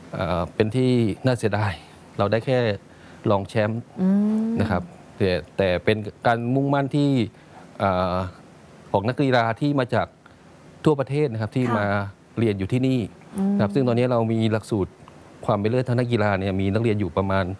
เป็นที่น่าเสียดายเราได้แค่รองแชมป์นะครับแต่เป็นการมุ่งมั่นที่ของนักกีฬาที่มาจากทั่วประเทศนะครับที่มาเรียนอยู่ที่นี่นะครับซึ่งตอนนี้เรามีหลักสูตรความเป็นเลิศทางนักกีฬาเนี่ยมีนักเรียนอยู่ประมาณ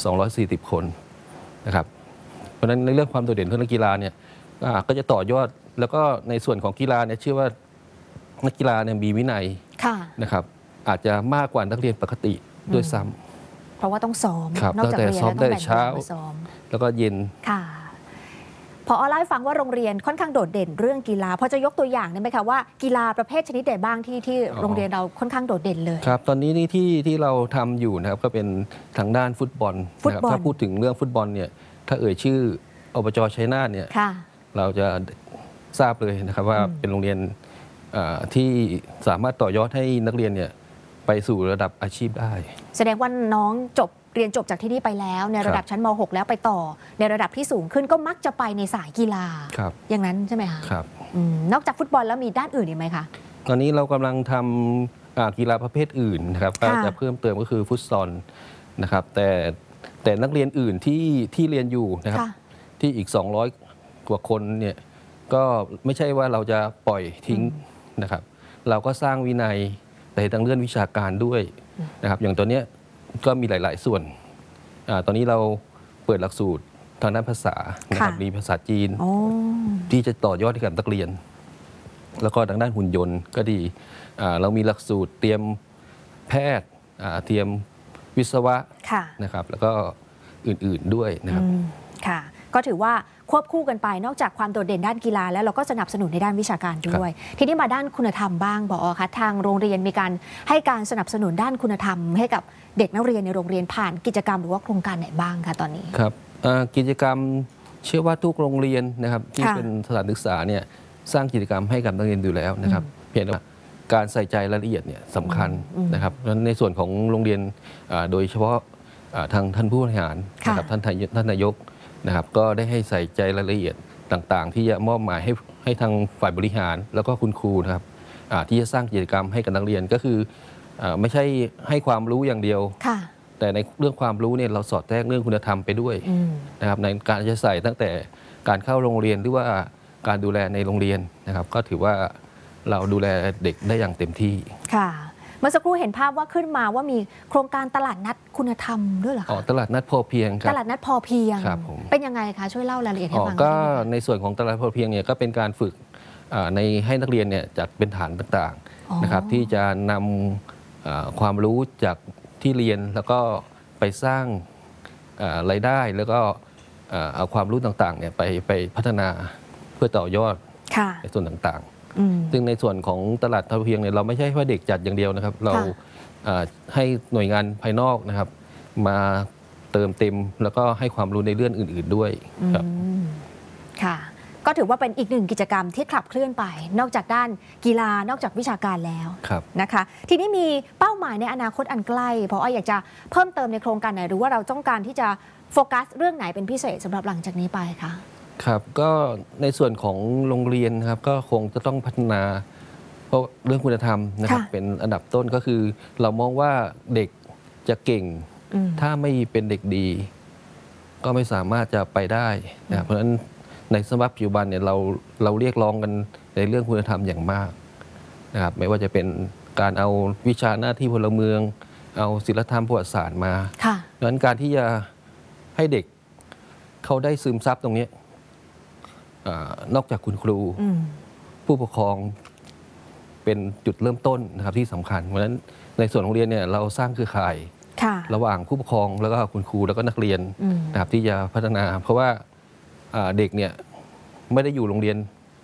240 คนนะครับเพราะฉะนั้นในเรื่องความโดดเด่นของนักกีฬาเนี่ยก็จะต่อยอดแล้วก็ในส่วนของกีฬาเนี่ยเชื่อว่านักกีฬาเนี่ยมีวินัยนะครับอาจจะมากกว่านักเรียนปกติด้วยซ้ำเพราะว่าต้องซ้อมนอกจากเรียนแล้วต้องแบ่งเช้าแล้วก็เย็นค่ะพอเล่าให้ฟังว่าโรงเรียนค่อนข้างโดดเด่นเรื่องกีฬาพอจะยกตัวอย่างได้ไหมคะว่ากีฬาประเภทชนิดใดบ้างที่โรงเรียนเราค่อนข้างโดดเด่นเลยครับตอนนี้นี่ที่เราทำอยู่นะครับก็เป็นทางด้านฟุตบอลนะครับถ้าพูดถึงเรื่องฟุตบอลเนี่ยถ้าเอ่ยชื่ออบจ.ชัยนาทเนี่ยเราจะทราบเลยนะครับว่าเป็นโรงเรียนที่สามารถต่อยอดให้นักเรียนเนี่ยไปสู่ระดับอาชีพได้แสดงว่าน้องเรียนจบจากที่นี่ไปแล้วในระดับชั้นม.6 แล้วไปต่อในระดับที่สูงขึ้นก็มักจะไปในสายกีฬาอย่างนั้นใช่ไหมคะครับนอกจากฟุตบอลแล้วมีด้านอื่นอีกไหมคะตอนนี้เรากำลังทำกีฬาประเภทอื่นนะครับก็จะเพิ่มเติมก็คือฟุตซอลนะครับแต่นักเรียนอื่นที่เรียนอยู่นะครับที่อีก200 กว่าคนเนี่ยก็ไม่ใช่ว่าเราจะปล่อยทิ้งนะครับเราก็สร้างวินัยในทางเรื่องวิชาการด้วยนะครับอย่างตัวเนี้ยก็มีหลายๆส่วนตอนนี้เราเปิดหลักสูตรทางด้านภาษานะครับมีภาษาจีนที่จะต่อยอดให้กับนักเรียนแล้วก็ทางด้านหุ่นยนต์ก็ดีเรามีหลักสูตรเตรียมแพทย์เตรียมวิศวะนะครับแล้วก็อื่นๆด้วยนะครับค่ะก็ถือว่าควบคู่กันไปนอกจากความโดดเด่นด้านกีฬาแล้วเราก็สนับสนุนในด้านวิชาการด้วยทีนี้มาด้านคุณธรรมบ้างผอ.คะทางโรงเรียนมีการให้การสนับสนุนด้านคุณธรรมให้กับเด็กนักเรียนในโรงเรียนผ่านกิจกรรมหรือว่าโครงการไหนบ้างคะตอนนี้ครับกิจกรรมเชื่อว่าทุกโรงเรียนนะครับที่เป็นสถานศึกษาเนี่ยสร้างกิจกรรมให้กับนักเรียนอยู่แล้วนะครับเพียงแต่ว่าการใส่ใจรายละเอียดเนี่ยสำคัญนะครับเพราะฉะนั้นในส่วนของโรงเรียนโดยเฉพาะทางท่านผู้บริหารนะครับท่านนายกนะครับก็ได้ให้ใส่ใจรายละเอียดต่างๆที่จะมอบหมายให้ทางฝ่ายบริหารแล้วก็คุณครูนะครับที่จะสร้างกิจกรรมให้กับนักเรียนก็คือไม่ใช่ให้ความรู้อย่างเดียวแต่ในเรื่องความรู้เนี่ยเราสอดแทรกเรื่องคุณธรรมไปด้วยนะครับในการจะใส่ตั้งแต่การเข้าโรงเรียนหรือว่าการดูแลในโรงเรียนนะครับก็ถือว่าเราดูแลเด็กได้อย่างเต็มที่ค่ะเมื่อสักครู่เห็นภาพว่าขึ้นมาว่ามีโครงการตลาดนัดคุณธรรมด้วยเหรอคะตลาดนัดพอเพียงครับตลาดนัดพอเพียงเป็นยังไงคะช่วยเล่ารายละเอียดให้ฟังก็ในส่วนของตลาดพอเพียงเนี่ยก็เป็นการฝึกให้นักเรียนเนี่ยจัดเป็นฐานต่างๆนะครับที่จะนำความรู้จากที่เรียนแล้วก็ไปสร้างรายได้แล้วก็เอาความรู้ต่างๆเนี่ยไปพัฒนาเพื่อต่อยอดในส่วนต่างๆซึ่งในส่วนของตลาดพอเพียงเนี่ยเราไม่ใช่ว่าเด็กจัดอย่างเดียวนะครับเราให้หน่วยงานภายนอกนะครับมาเติมเต็มแล้วก็ให้ความรู้ในเรื่องอื่นๆด้วยครับค่ะก็ถือว่าเป็นอีกหนึ่งกิจกรรมที่ขับเคลื่อนไปนอกจากด้านกีฬานอกจากวิชาการแล้วนะคะทีนี้มีเป้าหมายในอนาคตอันใกล้เพราะอยากจะเพิ่มเติมในโครงการไหนหรือว่าเราต้องการที่จะโฟกัสเรื่องไหนเป็นพิเศษสำหรับหลังจากนี้ไปคะครับก็ในส่วนของโรงเรียนครับก็คงจะต้องพัฒนาเพราะเรื่องคุณธรรมนะครับเป็นอันดับต้นก็คือเรามองว่าเด็กจะเก่งถ้าไม่เป็นเด็กดีก็ไม่สามารถจะไปได้นะเพราะฉะนั้นในสภาพปัจจุบันเนี่ยเราเรียกร้องกันในเรื่องคุณธรรมอย่างมากนะครับไม่ว่าจะเป็นการเอาวิชาหน้าที่พลเมืองเอาศิลธรรมประวัติศาสตร์มาดังนั้นการที่จะให้เด็กเขาได้ซึมซับตรงนี้นอกจากคุณครูผู้ปกครองเป็นจุดเริ่มต้นนะครับที่สำคัญเพราะฉะนั้นในส่วนโรงเรียนเนี่ยเราสร้างเครือข่ายระหว่างผู้ปกครองแล้วก็คุณครูแล้วก็นักเรียนนะครับที่จะพัฒนาเพราะว่าเด็กเนี่ยไม่ได้อยู่โรงเรียน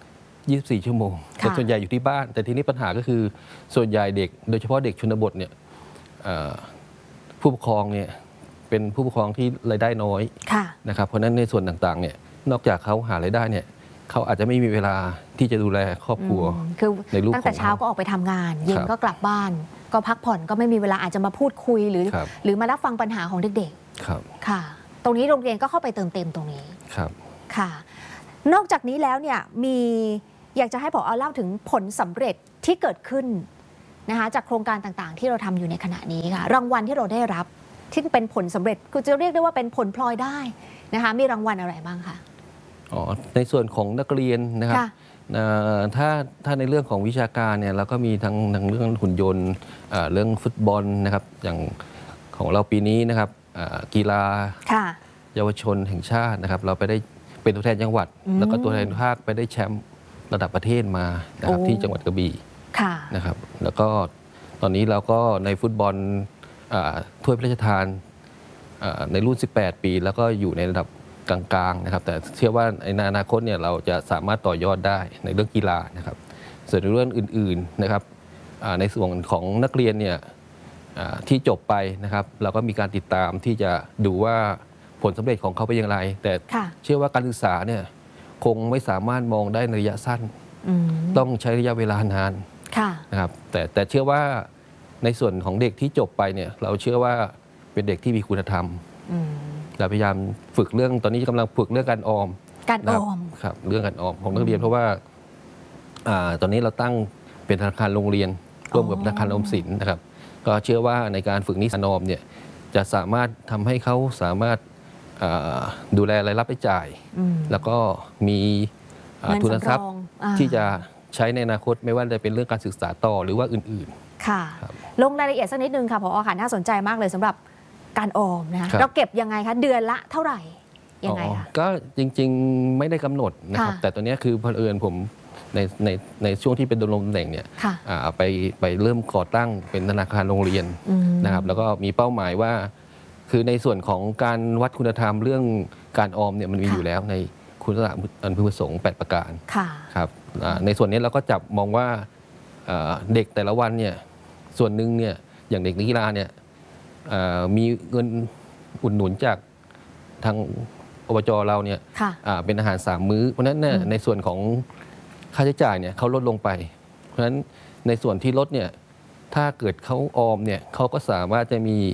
24 ชั่วโมงแต่ส่วนใหญ่อยู่ที่บ้านแต่ทีนี้ปัญหาก็คือส่วนใหญ่เด็กโดยเฉพาะเด็กชนบทเนี่ยผู้ปกครองเนี่ยเป็นผู้ปกครองที่รายได้น้อยนะครับเพราะฉะนั้นในส่วนต่างๆเนี่ยนอกจากเขาหารายได้เนี่ยเขาอาจจะไม่มีเวลาที่จะดูแลครอบครัวคือตั้งแต่เช้าก็ออกไปทำงานเย็นก็กลับบ้านก็พักผ่อนก็ไม่มีเวลาอาจจะมาพูดคุยหรือมารับฟังปัญหาของเด็กๆค่ะตรงนี้โรงเรียนก็เข้าไปเติมเต็มตรงนี้ค่ะนอกจากนี้แล้วเนี่ยมีอยากจะให้ผอ.เล่าถึงผลสำเร็จที่เกิดขึ้นนะคะจากโครงการต่างๆ ที่เราทำอยู่ในขณะนี้ค่ะรางวัลที่เราได้รับที่เป็นผลสำเร็จคือจะเรียกได้ว่าเป็นผลพลอยได้นะคะมีรางวัลอะไรบ้างคะในส่วนของนักเรียนนะครับถ้าในเรื่องของวิชาการเนี่ยเราก็มีทั้งเรื่องหุ่นยนต์เรื่องฟุตบอลนะครับอย่างของเราปีนี้นะครับกีฬาเยาวชนแห่งชาตินะครับเราไปได้เป็นตัวแทนจังหวัดแล้วก็ตัวแทนภาคไปได้แชมป์ระดับประเทศมานะครับที่จังหวัดกระบี่นะครับแล้วก็ตอนนี้เราก็ในฟุตบอลถ้วยพระราชทานในรุ่น18 ปีแล้วก็อยู่ในระดับกลางๆนะครับแต่เชื่อว่าในอนาคตเนี่ยเราจะสามารถต่อยอดได้ในเรื่องกีฬานะครับส่วนในเรื่องอื่นๆนะครับในส่วนของนักเรียนเนี่ยที่จบไปนะครับเราก็มีการติดตามที่จะดูว่าผลสำเร็จของเขาเป็นอย่างไรแต่เชื่อว่าการศึกษาเนี่ยคงไม่สามารถมองได้ในระยะสั้นต้องใช้ระยะเวลานานนะครับแต่เชื่อว่าในส่วนของเด็กที่จบไปเนี่ยเราเชื่อว่าเป็นเด็กที่มีคุณธรรมเราพยายามฝึกเรื่องตอนนี้กำลังฝึกเรื่องการออมครับเรื่องการออมของนักเรียนเพราะว่าตอนนี้เราตั้งเป็นธนาคารโรงเรียนร่วมกับธนาคารออมสินนะครับก็เชื่อว่าในการฝึกนิสิตออมเนี่ยจะสามารถทำให้เขาสามารถดูแลรายรับรายจ่ายแล้วก็มีทุนทรัพย์ที่จะใช้ในอนาคตไม่ว่าจะเป็นเรื่องการศึกษาต่อหรือว่าอื่นๆค่ะลงรายละเอียดสักนิดนึงค่ะผอ.ค่ะน่าสนใจมากเลยสำหรับการออมนะคะเราเก็บยังไงคะเดือนละเท่าไหร่ยังไงคะก็จริงๆไม่ได้กำหนดนะครับแต่ตัวนี้คือเผอิญผมในช่วงที่เป็นดำรงตำแหน่งเนี่ยไปเริ่มก่อตั้งเป็นธนาคารโรงเรียนนะครับแล้วก็มีเป้าหมายว่าคือในส่วนของการวัดคุณธรรมเรื่องการออมเนี่ยมันมีอยู่แล้วในคุณธรรมอันพึงประสงค์8 ประการครับในส่วนนี้เราก็จับมองว่าเด็กแต่ละวันเนี่ยส่วนหนึ่งเนี่ยอย่างเด็กนักกีฬาเนี่ยมีเงินอุดหนุนจากทางอบจ.เราเนี่ยเป็นอาหาร3 มื้อเพราะฉะนั้นเนี่ยในส่วนของค่าใช้จ่ายเนี่ยเขาลดลงไปเพราะฉะนั้นในส่วนที่ลดเนี่ยถ้าเกิดเขาออมเนี่ยเขาก็สามารถจะมี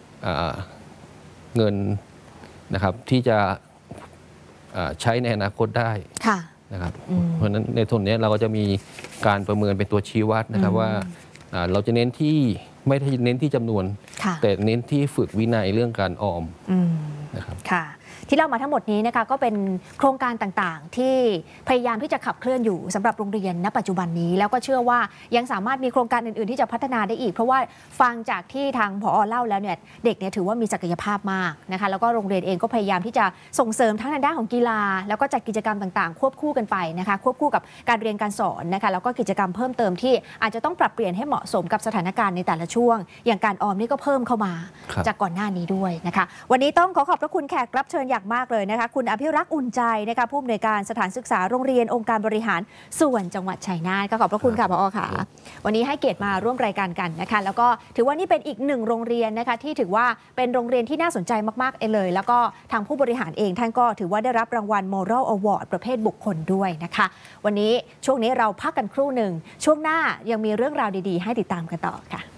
เงินนะครับที่จะใช้ในอนาคตได้นะครับเพราะฉะนั้นในส่วนนี้เราก็จะมีการประเมินเป็นตัวชี้วัดนะครับว่าเราจะเน้นที่ไม่ได้เน้นที่จำนวนแต่เน้นที่ฝึกวินัยเรื่องการออมนะครับค่ะที่เล่ามาทั้งหมดนี้นะคะก็เป็นโครงการต่างๆที่พยายามที่จะขับเคลื่อนอยู่สำหรับโรงเรียนณปัจจุบันนี้แล้วก็เชื่อว่ายังสามารถมีโครงการอื่นๆที่จะพัฒนาได้อีกเพราะว่าฟังจากที่ทางผอ.เล่าแล้วเนี่ยเด็กเนี่ยถือว่ามีศักยภาพมากนะคะแล้วก็โรงเรียนเองก็พยายามที่จะส่งเสริมทั้งในด้านของกีฬาแล้วก็จัดกิจกรรมต่างๆควบคู่กันไปนะคะควบคู่กับการเรียนการสอนนะคะแล้วก็กิจกรรมเพิ่มเติมที่อาจจะต้องปรับเปลี่ยนให้เหมาะสมกับสถานการณ์ในแต่ละช่วงอย่างการออมนี่ก็เพิ่มเข้ามาจากก่อนหน้านี้ด้วยนะคะวันนี้ต้องขอบพระคุณแขกรับเชิญอย่างมากเลยนะคะคุณอภิรักษ์อุ่นใจนะคะผู้อำนวยการสถานศึกษาโรงเรียนองค์การบริหารส่วนจังหวัดชัยนาทก็ขอบพระคุณค่ะผอ.ค่ะวันนี้ให้เกียรติมาร่วมรายการกันนะคะแล้วก็ถือว่านี่เป็นอีกหนึ่งโรงเรียนนะคะที่ถือว่าเป็นโรงเรียนที่น่าสนใจมากๆเลยแล้วก็ทางผู้บริหารเองท่านก็ถือว่าได้รับรางวัล Moral Award ประเภทบุคคลด้วยนะคะวันนี้ช่วงนี้เราพักกันครู่หนึ่งช่วงหน้ายังมีเรื่องราวดีๆให้ติดตามกันต่อค่ะ